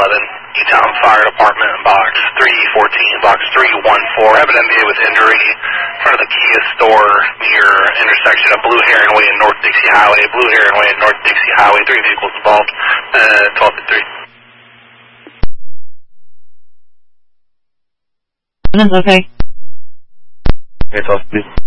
E-Town Fire Department in box 314, box 314. Have an MBA with injury in front of the Kia store near intersection of Blue Heron Way and North Dixie Highway. Blue Heron Way and North Dixie Highway. 3 vehicles involved. 12 to 3. That's okay. Okay, 12 to 3.